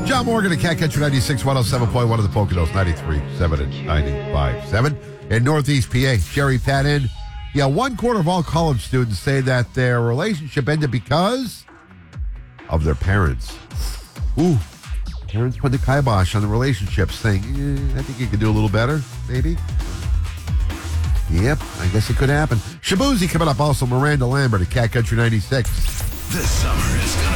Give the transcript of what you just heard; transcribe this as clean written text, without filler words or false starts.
John Morgan at Cat Country 96, 107.1 of the Poconos, 93.7 and 95.7. In Northeast PA, Jerry Patton. Yeah, 1/4 of all college students say that their relationship ended because of their parents. Ooh, parents put the kibosh on the relationships, saying, I think you could do a little better, maybe. Yep, I guess it could happen. Shabuzi coming up, also Miranda Lambert at Cat Country 96. This summer is going to